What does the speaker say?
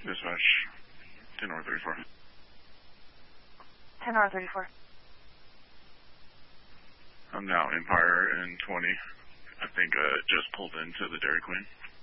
Dispatch, 10 or 34. 10 or 34. I'm now Empire in 20. I think just pulled into the Dairy Queen.